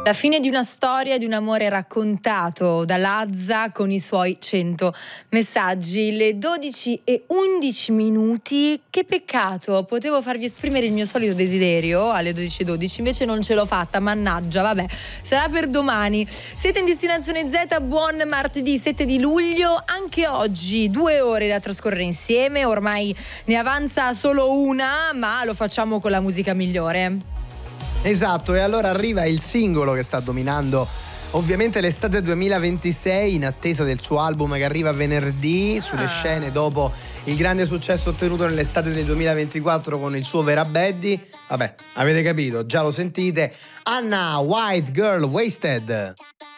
La fine di una storia, di un amore raccontato da Lazza con i suoi 100 messaggi. Le 12:11. Che peccato, potevo farvi esprimere il mio solito desiderio alle 12:12, invece non ce l'ho fatta, mannaggia, vabbè, sarà per domani. Siete in Destinazione Z, buon martedì 7 di luglio, anche oggi 2 ore da trascorrere insieme, ormai ne avanza solo una, ma lo facciamo con la musica migliore. Esatto, e allora arriva il singolo che sta dominando ovviamente l'estate 2026, in attesa del suo album che arriva venerdì sulle scene dopo il grande successo ottenuto nell'estate del 2024 con il suo Vera Baddy. Vabbè, avete capito, già lo sentite. Anna, White Girl Wasted.